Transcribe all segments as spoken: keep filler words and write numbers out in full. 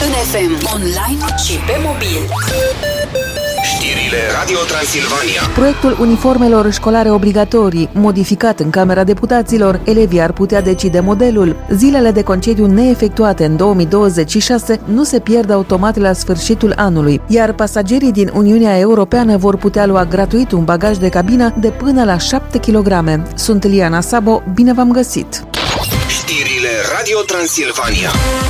în F M, online și pe mobil. Știrile Radio Transilvania. Proiectul uniformelor școlare obligatorii, modificat în Camera Deputaților, elevii ar putea decide modelul. Zilele de concediu neefectuate în două mii douăzeci și șase nu se pierd automat la sfârșitul anului, iar pasagerii din Uniunea Europeană vor putea lua gratuit un bagaj de cabină de până la șapte kilograme. Sunt Liana Sabo, bine v-am găsit! Știrile Radio Transilvania.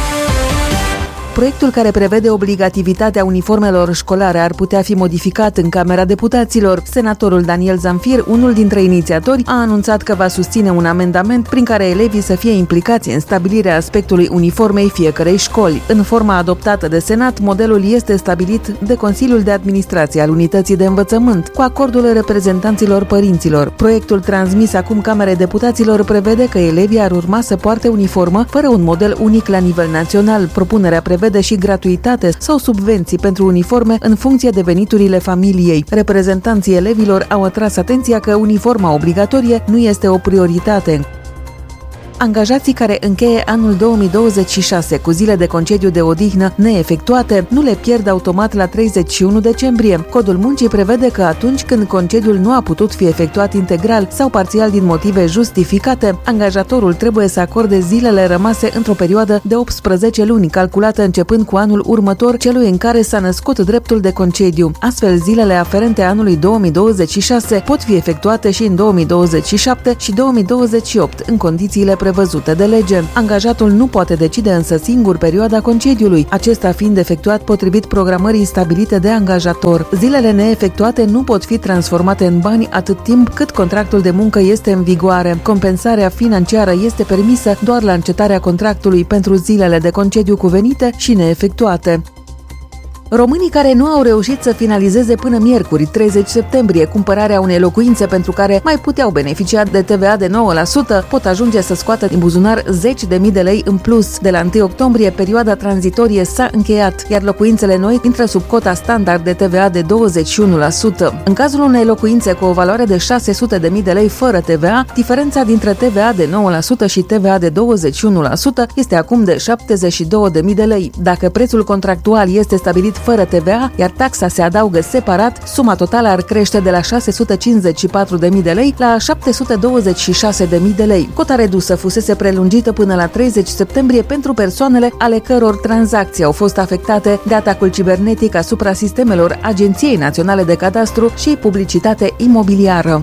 Proiectul care prevede obligativitatea uniformelor școlare ar putea fi modificat în Camera Deputaților. Senatorul Daniel Zamfir, unul dintre inițiatori, a anunțat că va susține un amendament prin care elevii să fie implicați în stabilirea aspectului uniformei fiecărei școli. În forma adoptată de Senat, modelul este stabilit de Consiliul de Administrație al Unității de Învățământ, cu acordul reprezentanților părinților. Proiectul transmis acum Camerei Deputaților prevede că elevii ar urma să poarte uniformă fără un model unic la nivel național. Propunerea prevede și gratuitate sau subvenții pentru uniforme în funcție de veniturile familiei. Reprezentanții elevilor au atras atenția că uniforma obligatorie nu este o prioritate. Angajații care încheie anul două mii douăzeci și șase cu zile de concediu de odihnă neefectuate nu le pierd automat la treizeci și unu decembrie. Codul muncii prevede că atunci când concediul nu a putut fi efectuat integral sau parțial din motive justificate, angajatorul trebuie să acorde zilele rămase într-o perioadă de optsprezece luni, calculată începând cu anul următor celui în care s-a născut dreptul de concediu. Astfel, zilele aferente anului două mii douăzeci și șase pot fi efectuate și în două mii douăzeci și șapte și două mii douăzeci și opt, în condițiile prevăzute de lege. Angajatul nu poate decide însă singur perioada concediului, acesta fiind efectuat potrivit programării stabilite de angajator. Zilele neefectuate nu pot fi transformate în bani atât timp cât contractul de muncă este în vigoare. Compensarea financiară este permisă doar la încetarea contractului pentru zilele de concediu cuvenite și neefectuate. Românii care nu au reușit să finalizeze până miercuri, treizeci septembrie, cumpărarea unei locuințe pentru care mai puteau beneficia de T V A de nouă la sută, pot ajunge să scoată din buzunar zeci de mii de lei în plus. De la întâi octombrie, perioada tranzitorie s-a încheiat, iar locuințele noi intră sub cota standard de T V A de douăzeci și unu la sută. În cazul unei locuințe cu o valoare de șase sute de mii de lei fără T V A, diferența dintre T V A de nouă la sută și T V A de douăzeci și unu la sută este acum de șaptezeci și două de mii de lei. Dacă prețul contractual este stabilit fără T V A, iar taxa se adaugă separat, suma totală ar crește de la șase sute cincizeci și patru de mii de lei la șapte sute douăzeci și șase de mii de lei. Cota redusă fusese prelungită până la treizeci septembrie pentru persoanele ale căror tranzacții au fost afectate de atacul cibernetic asupra sistemelor Agenției Naționale de Cadastru și Publicitate Imobiliară.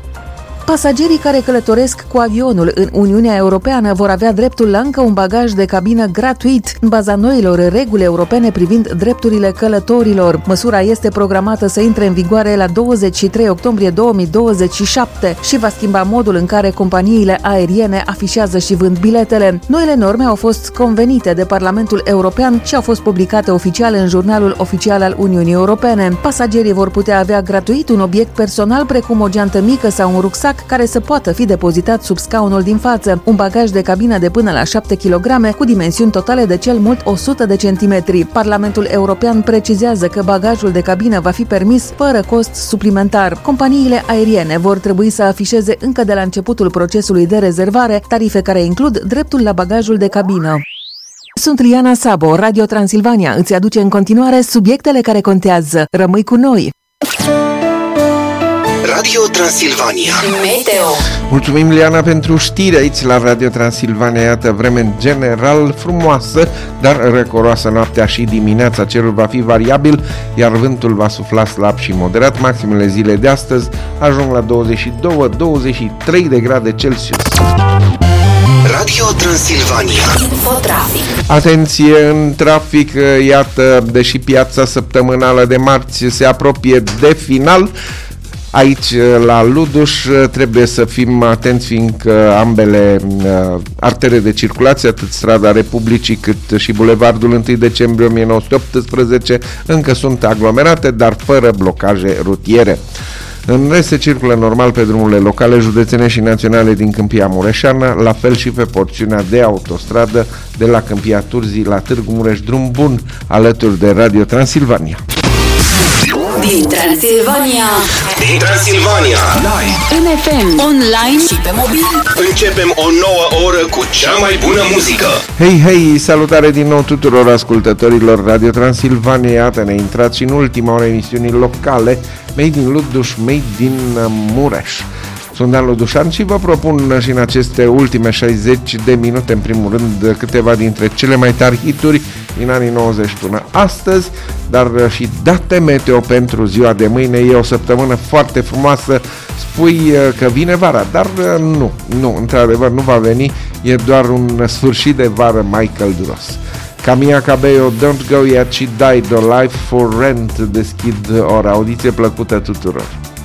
Pasagerii care călătoresc cu avionul în Uniunea Europeană vor avea dreptul la încă un bagaj de cabină gratuit, în baza noilor reguli europene privind drepturile călătorilor. Măsura este programată să intre în vigoare la douăzeci și trei octombrie două mii douăzeci și șapte și va schimba modul în care companiile aeriene afișează și vând biletele. Noile norme au fost convenite de Parlamentul European și au fost publicate oficial în Jurnalul Oficial al Uniunii Europene. Pasagerii vor putea avea gratuit un obiect personal precum o geantă mică sau un rucsac care să poată fi depozitat sub scaunul din față, un bagaj de cabină de până la șapte kilograme cu dimensiuni totale de cel mult o sută de centimetri. Parlamentul European precizează că bagajul de cabină va fi permis fără cost suplimentar. Companiile aeriene vor trebui să afișeze încă de la începutul procesului de rezervare tarife care includ dreptul la bagajul de cabină. Sunt Liana Sabo, Radio Transilvania îți aduce în continuare subiectele care contează. Rămâi cu noi! Radio Transilvania. Meteo. Mulțumim, Liana, pentru știri aici la Radio Transilvania. Iată, vreme în general frumoasă, dar răcoroasă noaptea și dimineața. Cerul va fi variabil, iar vântul va sufla slab și moderat. Maximele zile de astăzi ajung la douăzeci și doi - douăzeci și trei de grade Celsius. Radio Transilvania. Infotrafic. Atenție în trafic, iată, deși piața săptămânală de marți se apropie de final, aici la Luduș trebuie să fim atenți, fiindcă ambele uh, artere de circulație, atât strada Republicii cât și bulevardul întâi decembrie o mie nouă sute optsprezece, încă sunt aglomerate, dar fără blocaje rutiere. În rest se circulă normal pe drumurile locale, județene și naționale din Câmpia Mureșeană, la fel și pe porțiunea de autostradă de la Câmpia Turzii la Târgu Mureș, drum bun alături de Radio Transilvania. Din Transilvania. Din Transilvania. Live. În F M, online și pe mobil. Începem o nouă oră cu cea mai bună muzică. Hei, hei, salutare din nou tuturor ascultătorilor Radio Transilvania. Iată, ne intrați în ultima oră emisiunii locale Made in Luduș, Made in Mureș. Sunt Dan Ludușan și vă propun și în aceste ultime șaizeci de minute, în primul rând, câteva dintre cele mai tari hituri din anii nouăzeci până astăzi, dar și date meteo pentru ziua de mâine. E o săptămână foarte frumoasă, spui că vine vara, dar nu, nu, într-adevăr nu va veni, e doar un sfârșit de vară mai călduros. Camila Cabello, Don't Go Yet, She Died, A Life for Rent deschid ora. Audiție plăcută tuturor!